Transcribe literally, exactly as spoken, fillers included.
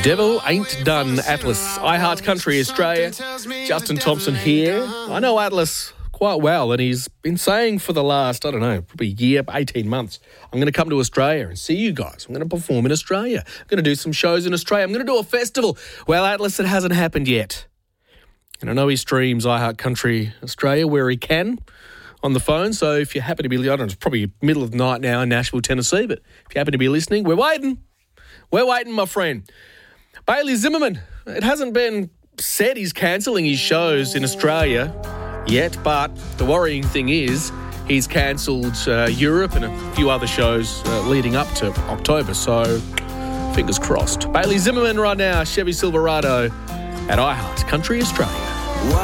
Devil Ain't Done, Atlas. I Heart Country Australia. Justin Thompson here. I know Atlas quite well, and he's been saying for the last, I don't know, probably a year, eighteen months, I'm going to come to Australia and see you guys. I'm going to perform in Australia. I'm going to do some shows in Australia. I'm going to do a festival. Well, Atlas, it hasn't happened yet. And I know he streams I Heart Country Australia where he can on the phone. So if you happen to be, I don't know, it's probably middle of the night now in Nashville, Tennessee, but if you happen to be listening, we're waiting. We're waiting, my friend. Bailey Zimmerman, it hasn't been said he's cancelling his shows in Australia yet, but the worrying thing is he's cancelled uh, Europe and a few other shows uh, leading up to October, so fingers crossed. Bailey Zimmerman right now, Chevy Silverado at I Heart Country Australia.